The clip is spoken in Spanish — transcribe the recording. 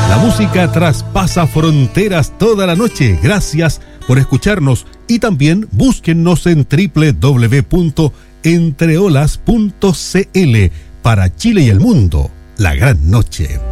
La música traspasa fronteras toda la noche. Gracias por escucharnos y también búsquennos en www.entreolas.cl para Chile y el mundo. La gran noche.